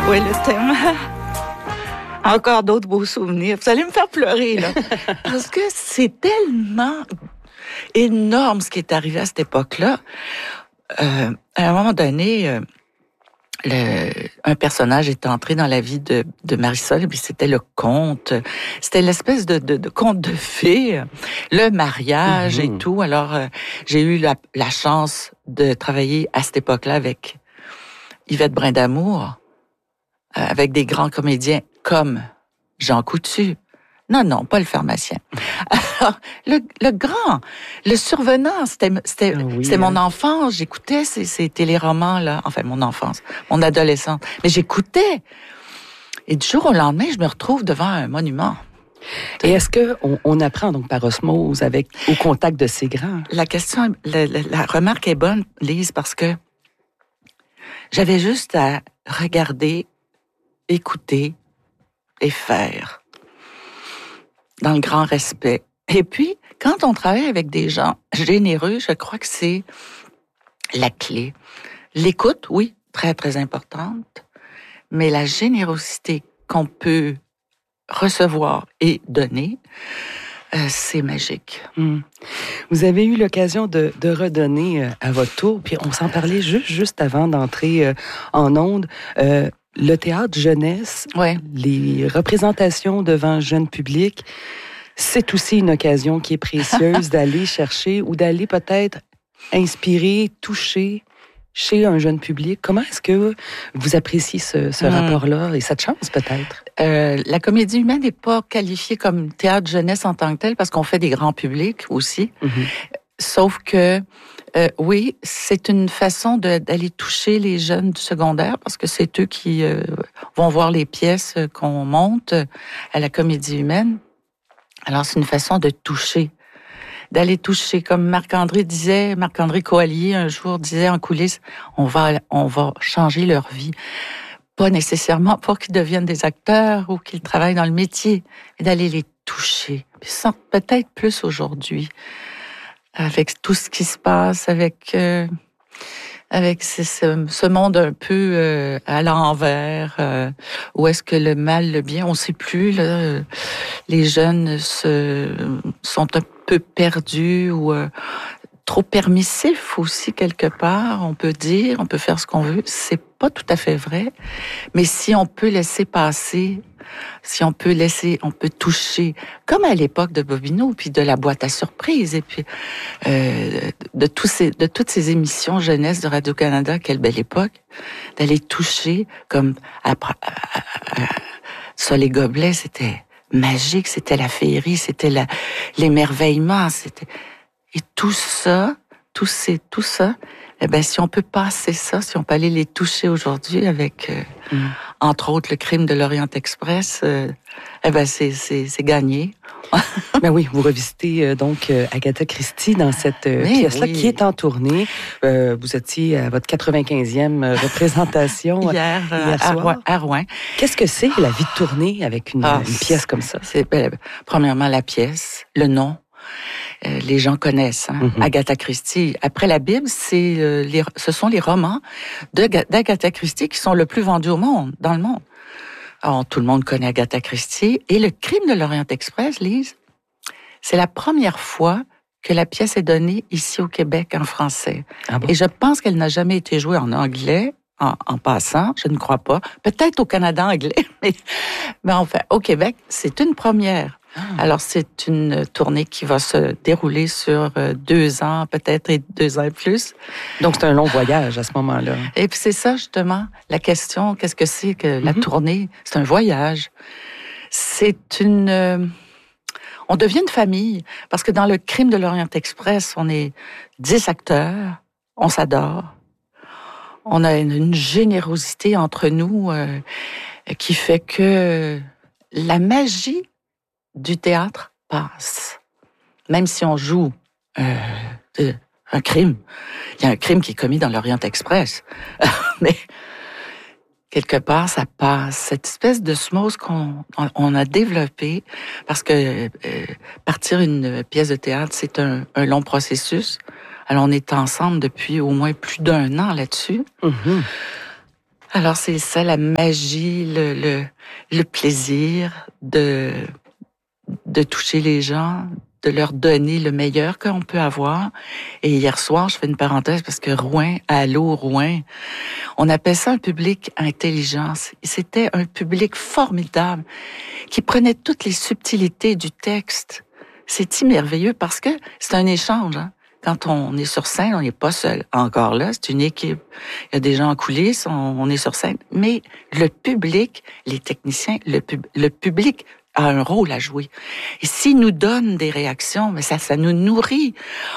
Oui, le thème. Encore d'autres beaux souvenirs. Vous allez me faire pleurer, là. Parce que c'est tellement énorme ce qui est arrivé à cette époque-là. À un moment donné, un personnage est entré dans la vie de Marisol, et puis c'était le conte. C'était l'espèce de conte de fées, le mariage et tout. Alors, j'ai eu la chance de travailler à cette époque-là avec Yvette Brindamour, avec des grands comédiens comme Jean Coutu. Non, pas le pharmacien. Alors, le survenant, c'était mon enfance. J'écoutais ces téléromans-là. Enfin, mon enfance, mon adolescence. Mais j'écoutais. Et du jour au lendemain, je me retrouve devant un monument. Et est-ce qu'on apprend donc par osmose au contact de ces grands? La remarque est bonne, Lise, parce que j'avais juste à regarder, écouter et faire, dans le grand respect. Et puis, quand on travaille avec des gens généreux, je crois que c'est la clé. L'écoute, oui, très, très importante, mais la générosité qu'on peut recevoir et donner, c'est magique. Vous avez eu l'occasion de redonner à votre tour, puis on s'en parlait juste avant d'entrer en ondes. Le théâtre jeunesse, les représentations devant jeune public, c'est aussi une occasion qui est précieuse d'aller chercher ou d'aller peut-être inspirer, toucher chez un jeune public. Comment est-ce que vous appréciez ce rapport-là et cette chance peut-être? La comédie humaine n'est pas qualifiée comme théâtre jeunesse en tant que tel parce qu'on fait des grands publics aussi. Sauf que, oui, c'est une façon d'aller toucher les jeunes du secondaire parce que c'est eux qui vont voir les pièces qu'on monte à la comédie humaine. Alors, c'est une façon de toucher, d'aller toucher. Comme Marc-André Coallier un jour disait en coulisses, on va changer leur vie. Pas nécessairement pour qu'ils deviennent des acteurs ou qu'ils travaillent dans le métier, mais d'aller les toucher. Puis ça, peut-être plus aujourd'hui, avec tout ce qui se passe, avec ce monde un peu à l'envers, où est-ce que le mal, le bien, on ne sait plus. Là, les jeunes sont un peu perdus ou trop permissifs aussi quelque part. On peut dire, on peut faire ce qu'on veut. C'est pas tout à fait vrai, mais si on peut laisser passer, on peut toucher, comme à l'époque de Bobino, puis de la boîte à surprises, et puis de toutes ces émissions jeunesse de Radio-Canada, quelle belle époque, d'aller toucher, comme ça, les gobelets, c'était magique, c'était la féerie, c'était l'émerveillement, et tout ça, eh ben, si on peut passer ça, si on peut aller les toucher aujourd'hui avec, entre autres, le crime de l'Orient Express, eh ben, c'est gagné. Ben oui, vous revisitez donc Agatha Christie dans cette pièce-là qui est en tournée. Vous étiez à votre 95e représentation hier soir. À Rouen. Qu'est-ce que c'est la vie de tournée avec une pièce comme ça? Premièrement, la pièce, le nom. Les gens connaissent Agatha Christie. Après la Bible, ce sont les romans d'Agatha Christie qui sont le plus vendus dans le monde. Alors, tout le monde connaît Agatha Christie. Et le crime de l'Orient Express, Lise, c'est la première fois que la pièce est donnée ici au Québec en français. Ah bon? Et je pense qu'elle n'a jamais été jouée en anglais, en passant, je ne crois pas. Peut-être au Canada anglais, mais enfin, au Québec, c'est une première. Alors, c'est une tournée qui va se dérouler sur 2 ans, peut-être, et 2 ans et plus. Donc, c'est un long voyage à ce moment-là. Et puis, c'est ça, justement, la question, qu'est-ce que c'est que la tournée? C'est un voyage. On devient une famille, parce que dans le crime de l'Orient Express, on est 10 acteurs, on s'adore. On a une générosité entre nous qui fait que la magie du théâtre passe. Même si on joue un crime. Il y a un crime qui est commis dans l'Orient Express. Mais quelque part, ça passe. Cette espèce d'osmose qu'on a développée, parce que partir une pièce de théâtre, c'est un long processus. Alors, on est ensemble depuis au moins plus d'1 an là-dessus. Alors, c'est ça la magie, le plaisir de toucher les gens, de leur donner le meilleur qu'on peut avoir. Et hier soir, je fais une parenthèse parce que Rouen, allô Rouen, on appelle ça un public intelligent. C'était un public formidable qui prenait toutes les subtilités du texte. C'est merveilleux parce que c'est un échange, hein. Quand on est sur scène, on n'est pas seul. Encore là, c'est une équipe. Il y a des gens en coulisses, on est sur scène. Mais le public, les techniciens, le public a un rôle à jouer. Et s'il nous donne des réactions, mais ça nous nourrit.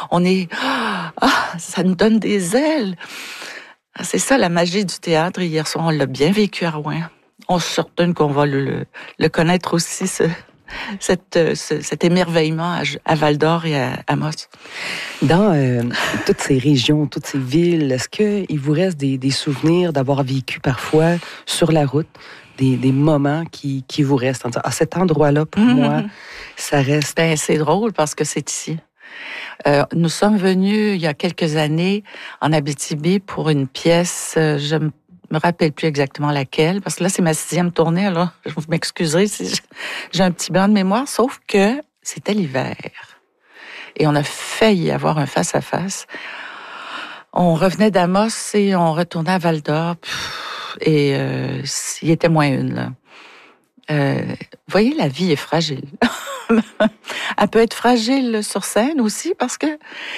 Ça nous donne des ailes. C'est ça la magie du théâtre. Hier soir, on l'a bien vécu à Rouen. On se certain qu'on va le connaître aussi, cet émerveillement à Val-d'Or et à Amos. Dans toutes ces régions, toutes ces villes, est-ce qu'il vous reste des souvenirs d'avoir vécu parfois sur la route, des moments qui vous restent en disant, cet endroit-là, pour moi, ça reste... Ben, c'est drôle parce que c'est ici. Nous sommes venus il y a quelques années en Abitibi pour une pièce, je me rappelle plus exactement laquelle, parce que là, c'est ma 6e tournée, alors vous m'excuserez si j'ai un petit blanc de mémoire, sauf que c'était l'hiver. Et on a failli avoir un face-à-face. On revenait d'Amos et on retournait à Val-d'Or, et il était -1, là. Vous voyez, la vie est fragile. Elle peut être fragile sur scène aussi parce que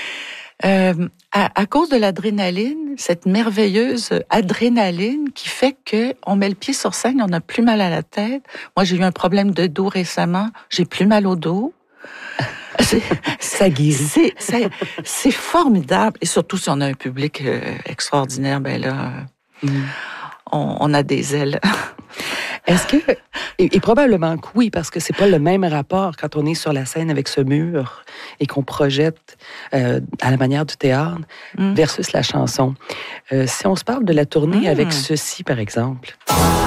à cause de l'adrénaline, cette merveilleuse adrénaline qui fait que on met le pied sur scène, on a plus mal à la tête. Moi, j'ai eu un problème de dos récemment, j'ai plus mal au dos. Ça guérit. C'est formidable. Et surtout si on a un public extraordinaire, ben là, on a des ailes. Est-ce que, et probablement que oui, parce que c'est pas le même rapport quand on est sur la scène avec ce mur et qu'on projette à la manière du théâtre versus la chanson. Si on se parle de la tournée avec ceci, par exemple...